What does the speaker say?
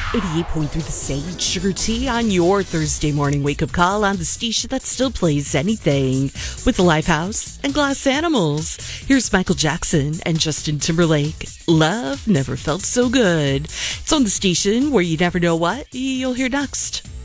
88.3 The Sage, Sugar Tea on your Thursday morning wake-up call on the station that still plays anything with the Lifehouse and Glass Animals. Here's Michael Jackson and Justin Timberlake. Love never felt so good. It's on the station where you never know what you'll hear next.